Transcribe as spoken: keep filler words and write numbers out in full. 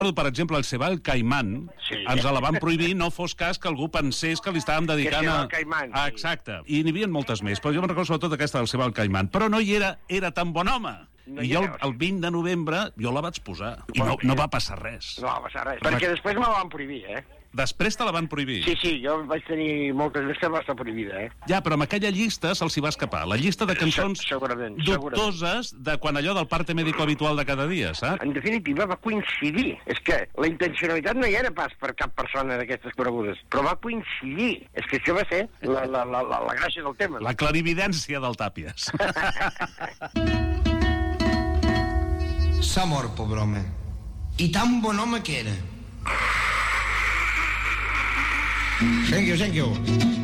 per exemple, el Cebal Caimán, sí. ens la van prohibir, no fos cas que algú pensés que li estàvem dedicant a... Caimán, ah, exacte. I n'hi havia moltes més, però jo me'n recordo sobretot aquesta del Cebal Caimán. Però no hi era, era tan bon home. No I jo, el, el vint de novembre, jo la vaig posar. I no, no va passar res. No va passar res, perquè després me la van prohibir, eh? Després te la van prohibir? Sí, sí, jo vaig tenir moltes més que va estar prohibida, eh? Ja, però amb aquella llista se'ls hi va escapar. La llista de cançons segurament, dubtoses de quan allò del parte médico habitual de cada dia, saps? En definitiva, va coincidir. És que la intencionalitat no hi era pas per cap persona d'aquestes conegudes, però va coincidir. És que això va ser la, la, la, la, la gràcia del tema. La clarividència del Tàpies. S'ha mort, pobre home. I tan bon home que era. Thank you, thank you.